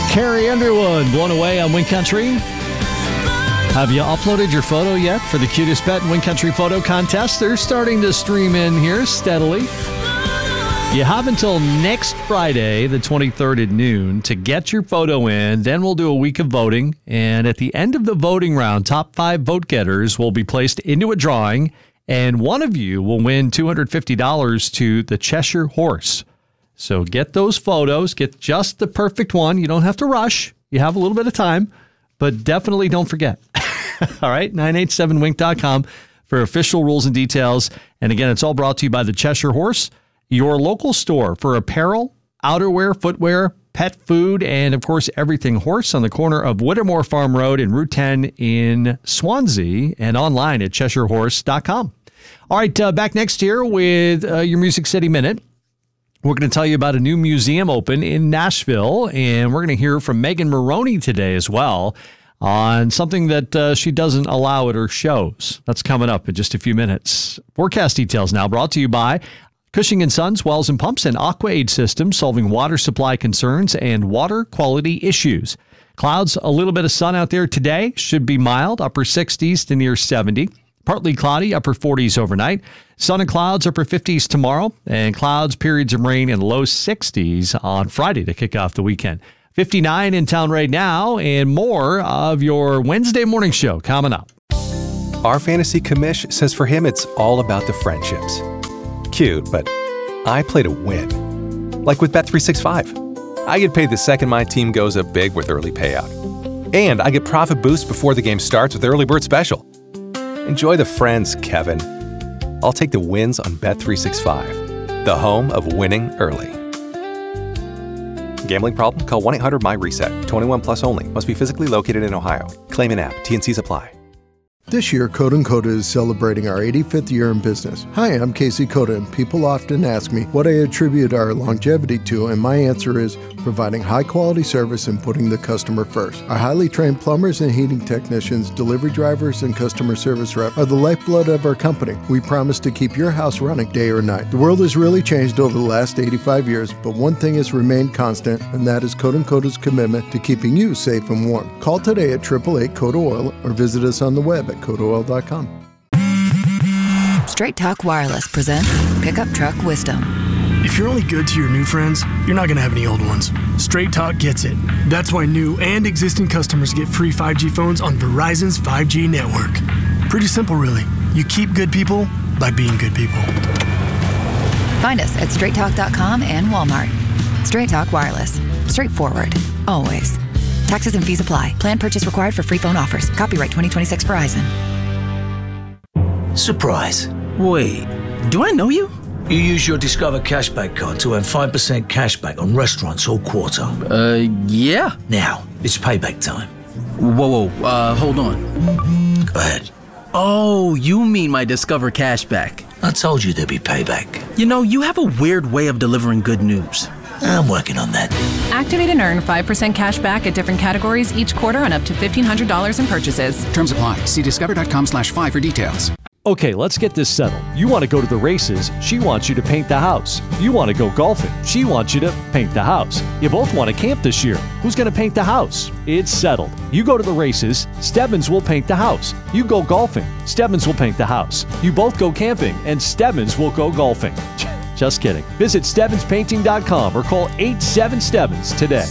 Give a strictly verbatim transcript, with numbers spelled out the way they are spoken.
Carrie Underwood, Blown Away on Wind Country. Have you uploaded your photo yet for the cutest pet in Wind Country photo contest? They're starting to stream in here steadily. You have until next Friday, the twenty-third at noon, to get your photo in. Then we'll do a week of voting. And at the end of the voting round, top five vote getters will be placed into a drawing. And one of you will win two hundred fifty dollars to the Cheshire Horse. So get those photos. Get just the perfect one. You don't have to rush. You have a little bit of time. But definitely don't forget. All right, nine eight seven wink dot com for official rules and details. And again, it's all brought to you by the Cheshire Horse, your local store for apparel, outerwear, footwear, pet food, and, of course, everything horse on the corner of Whittemore Farm Road and Route ten in Swansea, and online at cheshire horse dot com. All right, uh, back next year with uh, your Music City Minute. We're going to tell you about a new museum open in Nashville, and we're going to hear from Megan Moroney today as well on something that uh, she doesn't allow at her shows. That's coming up in just a few minutes. Forecast details now brought to you by Cushing and Sons Wells and Pumps and AquaAid Systems, solving water supply concerns and water quality issues. Clouds, a little bit of sun out there today. Should be mild, upper sixties to near seventy. Partly cloudy, upper forties overnight. Sun and clouds, upper fifties tomorrow. And clouds, periods of rain in low sixties on Friday to kick off the weekend. fifty-nine in town right now, and more of your Wednesday morning show coming up. Our fantasy commish says for him it's all about the friendships. Cute, but I play to win. Like with Bet three sixty-five. I get paid the second my team goes up big with early payout. And I get profit boost before the game starts with Early Bird Special. Enjoy the friends, Kevin. I'll take the wins on Bet three sixty-five, the home of winning early. Gambling problem? Call one eight hundred my reset. twenty-one plus only. Must be physically located in Ohio. Claim in app. T N Cs apply. This year, Coda and Coda is celebrating our eighty-fifth year in business. Hi, I'm Casey Coda, and people often ask me what I attribute our longevity to, and my answer is providing high-quality service and putting the customer first. Our highly trained plumbers and heating technicians, delivery drivers, and customer service reps are the lifeblood of our company. We promise to keep your house running day or night. The world has really changed over the last eighty-five years, but one thing has remained constant, and that is Coda and Coda's commitment to keeping you safe and warm. Call today at eight eight eight CODA OIL or visit us on the web at coda oil dot com. Straight Talk Wireless presents Pickup Truck Wisdom. If you're only good to your new friends, you're not going to have any old ones. Straight Talk gets it. That's why new and existing customers get free five G phones on Verizon's five G network. Pretty simple, really. You keep good people by being good people. Find us at straight talk dot com and Walmart. Straight Talk Wireless. Straightforward. Always. Taxes and fees apply. Plan purchase required for free phone offers. Copyright twenty twenty-six Verizon. Surprise. Wait, do I know you? You use your Discover Cashback card to earn five percent cashback on restaurants all quarter. Uh, yeah. Now, it's payback time. Whoa, whoa, uh, hold on. Go ahead. Oh, you mean my Discover Cashback. I told you there'd be payback. You know, you have a weird way of delivering good news. I'm working on that. Activate and earn five percent cash back at different categories each quarter on up to fifteen hundred dollars in purchases. Terms apply. See discover dot com slash five for details. Okay, let's get this settled. You want to go to the races. She wants you to paint the house. You want to go golfing. She wants you to paint the house. You both want to camp this year. Who's going to paint the house? It's settled. You go to the races. Stebbins will paint the house. You go golfing. Stebbins will paint the house. You both go camping, and Stebbins will go golfing. Just kidding. Visit Stebbins Painting dot com or call eight seven Stebbins today.